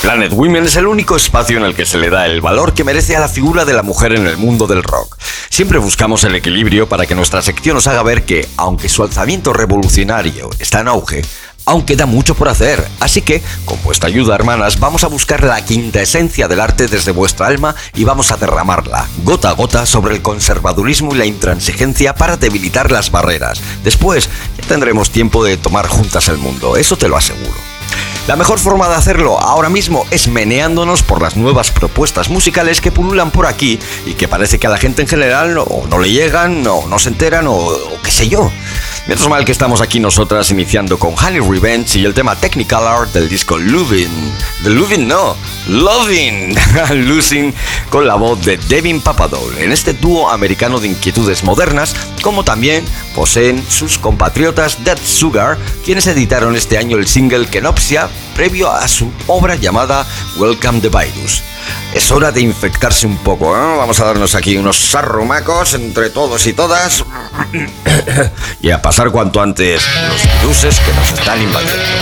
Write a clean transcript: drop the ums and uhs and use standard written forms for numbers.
Planet Women es el único espacio en el que se le da el valor que merece a la figura de la mujer en el mundo del rock. Siempre buscamos el equilibrio para que nuestra sección nos haga ver que, aunque su alzamiento revolucionario está en auge, aún queda mucho por hacer. Así que, con vuestra ayuda, hermanas, vamos a buscar la quinta esencia del arte desde vuestra alma y vamos a derramarla, gota a gota, sobre el conservadurismo y la intransigencia para debilitar las barreras. Después, ya tendremos tiempo de tomar juntas el mundo, eso te lo aseguro. La mejor forma de hacerlo ahora mismo es meneándonos por las nuevas propuestas musicales que pululan por aquí y que parece que a la gente en general no le llegan, no se enteran o qué sé yo. Menos mal que estamos aquí nosotras iniciando con Honey Revenge y el tema Technicolor del disco Lovin', Losing, con la voz de Devin Papadol, en este dúo americano de inquietudes modernas, como también poseen sus compatriotas Dead Sugar, quienes editaron este año el single Kenopsia, previo a su obra llamada Welcome the Virus. Es hora de infectarse un poco, ¿eh? Vamos a darnos aquí unos arrumacos entre todos y todas y a pasar cuanto antes los viruses que nos están invadiendo.